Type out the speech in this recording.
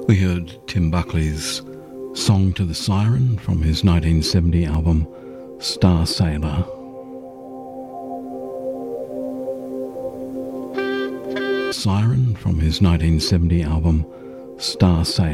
We heard Tim Buckley's Song to the Siren from his 1970 album Star Sailor. Siren from his 1970 album Star Sailor.